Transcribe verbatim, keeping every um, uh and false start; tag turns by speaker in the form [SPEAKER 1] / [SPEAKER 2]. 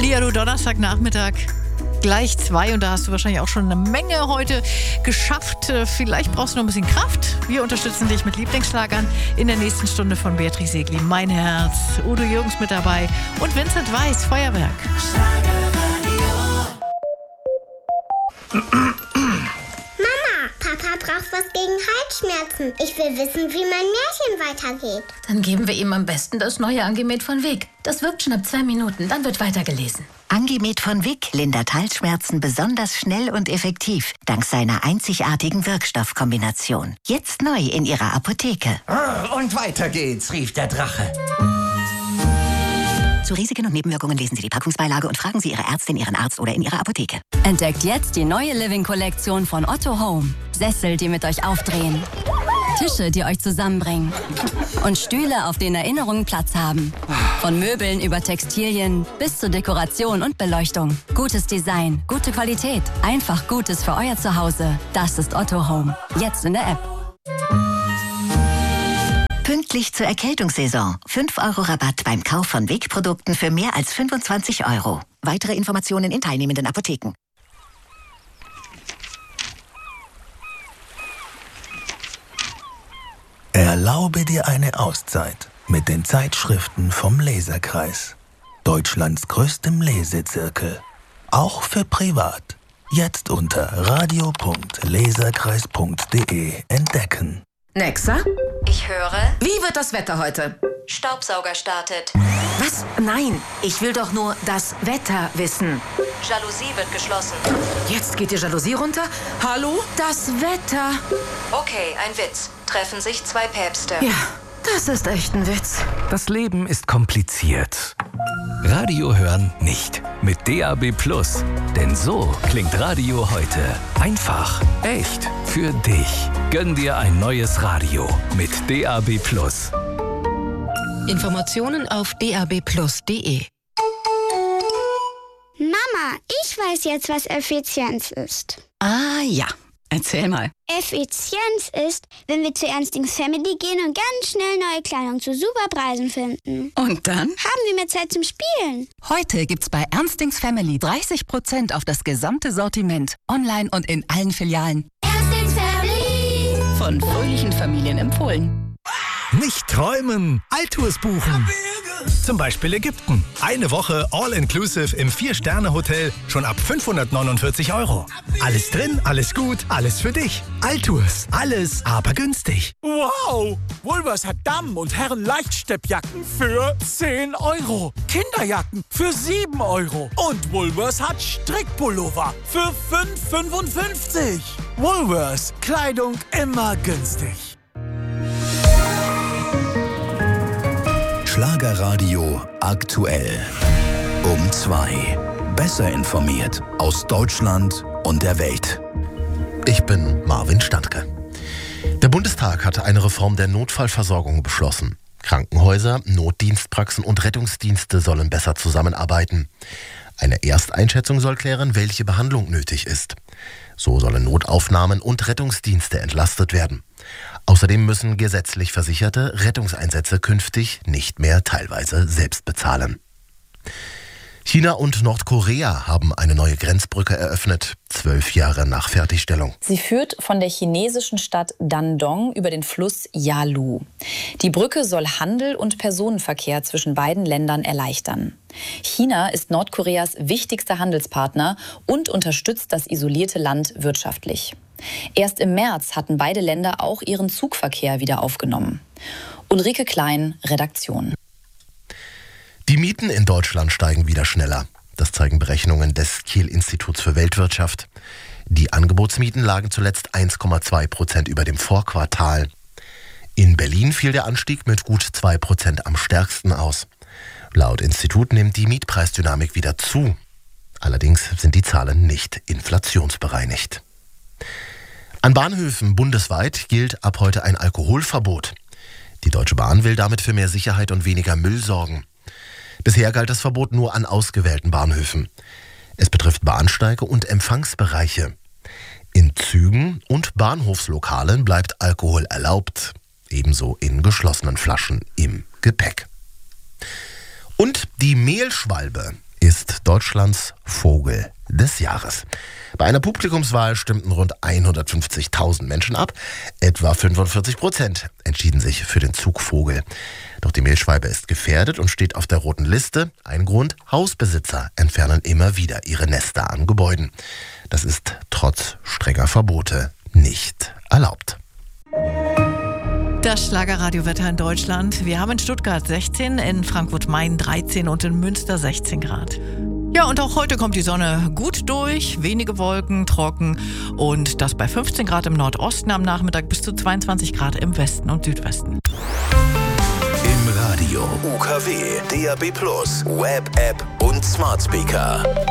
[SPEAKER 1] Ja, du, Donnerstagnachmittag, gleich zwei und da hast du wahrscheinlich auch schon eine Menge heute geschafft. Vielleicht brauchst du noch ein bisschen Kraft. Wir unterstützen dich mit Lieblingsschlagern in der nächsten Stunde von Beatrice Egli. Mein Herz, Udo Jürgens mit dabei und Vincent Weiss, Feuerwerk.
[SPEAKER 2] Papa braucht was gegen Halsschmerzen. Ich will wissen, wie mein Märchen weitergeht.
[SPEAKER 3] Dann geben wir ihm am besten das neue Angemet von Vic. Das wirkt schon ab zwei Minuten, dann wird weitergelesen.
[SPEAKER 4] Angemet von Vic lindert Halsschmerzen besonders schnell und effektiv, dank seiner einzigartigen Wirkstoffkombination. Jetzt neu in Ihrer Apotheke.
[SPEAKER 5] Und weiter geht's, rief der Drache.
[SPEAKER 4] Zu Risiken und Nebenwirkungen lesen Sie die Packungsbeilage und fragen Sie Ihre Ärztin, Ihren Arzt oder in Ihrer Apotheke.
[SPEAKER 6] Entdeckt jetzt die neue Living-Kollektion von Otto Home. Sessel, die mit euch aufdrehen. Tische, die euch zusammenbringen. Und Stühle, auf denen Erinnerungen Platz haben. Von Möbeln über Textilien bis zu Dekoration und Beleuchtung. Gutes Design, gute Qualität. Einfach Gutes für euer Zuhause. Das ist Otto Home. Jetzt in der App.
[SPEAKER 4] Pünktlich zur Erkältungssaison. fünf Euro Rabatt beim Kauf von Vic-Produkten für mehr als fünfundzwanzig Euro. Weitere Informationen in teilnehmenden Apotheken.
[SPEAKER 7] Erlaube dir eine Auszeit mit den Zeitschriften vom Leserkreis. Deutschlands größtem Lesezirkel. Auch für privat. Jetzt unter radio punkt leserkreis punkt de entdecken.
[SPEAKER 8] Nexa?
[SPEAKER 9] Ich höre.
[SPEAKER 8] Wie wird das Wetter heute?
[SPEAKER 9] Staubsauger startet.
[SPEAKER 8] Was? Nein, ich will doch nur das Wetter wissen.
[SPEAKER 9] Jalousie wird geschlossen.
[SPEAKER 8] Jetzt geht die Jalousie runter? Hallo? Das Wetter.
[SPEAKER 9] Okay, ein Witz. Treffen sich zwei Päpste.
[SPEAKER 8] Ja, das ist echt ein Witz.
[SPEAKER 10] Das Leben ist kompliziert. Radio hören nicht. Mit D A B Plus. Denn so klingt Radio heute. Einfach, echt, für dich. Gönn dir ein neues Radio mit D A B Plus.
[SPEAKER 3] Informationen auf d a b plus punkt de.
[SPEAKER 2] Mama, ich weiß jetzt, was Effizienz ist.
[SPEAKER 3] Ah ja, erzähl mal.
[SPEAKER 2] Effizienz ist, wenn wir zu Ernstings Family gehen und ganz schnell neue Kleidung zu super Preisen finden.
[SPEAKER 3] Und dann?
[SPEAKER 2] Haben wir mehr Zeit zum Spielen.
[SPEAKER 3] Heute gibt's bei Ernstings Family dreißig Prozent auf das gesamte Sortiment. Online und in allen Filialen.
[SPEAKER 2] Ernstings Family.
[SPEAKER 3] Von fröhlichen Familien empfohlen.
[SPEAKER 11] Nicht träumen, Altours buchen. Zum Beispiel Ägypten. Eine Woche All-Inclusive im Vier-Sterne-Hotel schon ab fünfhundertneunundvierzig Euro. Alles drin, alles gut, alles für dich. Altours, alles aber günstig.
[SPEAKER 12] Wow! Woolworths hat Damen- und Herren-Leichtsteppjacken für zehn Euro. Kinderjacken für sieben Euro. Und Woolworths hat Strickpullover für fünf Euro fünfundfünfzig. Woolworths, Kleidung immer günstig.
[SPEAKER 7] Schlagerradio aktuell. Um zwei. Besser informiert aus Deutschland und der Welt.
[SPEAKER 13] Ich bin Marvin Standke. Der Bundestag hat eine Reform der Notfallversorgung beschlossen. Krankenhäuser, Notdienstpraxen und Rettungsdienste sollen besser zusammenarbeiten. Eine Ersteinschätzung soll klären, welche Behandlung nötig ist. So sollen Notaufnahmen und Rettungsdienste entlastet werden. Außerdem müssen gesetzlich Versicherte Rettungseinsätze künftig nicht mehr teilweise selbst bezahlen. China und Nordkorea haben eine neue Grenzbrücke eröffnet, zwölf Jahre nach Fertigstellung.
[SPEAKER 14] Sie führt von der chinesischen Stadt Dandong über den Fluss Yalu. Die Brücke soll Handel und Personenverkehr zwischen beiden Ländern erleichtern. China ist Nordkoreas wichtigster Handelspartner und unterstützt das isolierte Land wirtschaftlich. Erst im März hatten beide Länder auch ihren Zugverkehr wieder aufgenommen. Ulrike Klein, Redaktion.
[SPEAKER 13] Die Mieten in Deutschland steigen wieder schneller. Das zeigen Berechnungen des Kiel-Instituts für Weltwirtschaft. Die Angebotsmieten lagen zuletzt eins Komma zwei Prozent über dem Vorquartal. In Berlin fiel der Anstieg mit gut zwei Prozent am stärksten aus. Laut Institut nimmt die Mietpreisdynamik wieder zu. Allerdings sind die Zahlen nicht inflationsbereinigt. An Bahnhöfen bundesweit gilt ab heute ein Alkoholverbot. Die Deutsche Bahn will damit für mehr Sicherheit und weniger Müll sorgen. Bisher galt das Verbot nur an ausgewählten Bahnhöfen. Es betrifft Bahnsteige und Empfangsbereiche. In Zügen und Bahnhofslokalen bleibt Alkohol erlaubt, ebenso in geschlossenen Flaschen im Gepäck. Und die Mehlschwalbe ist Deutschlands Vogel des Jahres. Bei einer Publikumswahl stimmten rund hundertfünfzigtausend Menschen ab. Etwa fünfundvierzig Prozent entschieden sich für den Zugvogel. Doch die Mehlschwalbe ist gefährdet und steht auf der roten Liste. Ein Grund: Hausbesitzer entfernen immer wieder ihre Nester an Gebäuden. Das ist trotz strenger Verbote nicht erlaubt.
[SPEAKER 1] Das Schlagerradiowetter in Deutschland. Wir haben in Stuttgart sechzehn, in Frankfurt-Main dreizehn und in Münster sechzehn Grad. Ja, und auch heute kommt die Sonne gut durch, wenige Wolken, trocken und das bei fünfzehn Grad im Nordosten am Nachmittag bis zu zweiundzwanzig Grad im Westen und Südwesten.
[SPEAKER 10] Im Radio, U K W, D A B plus, Web-App und Smart Speaker.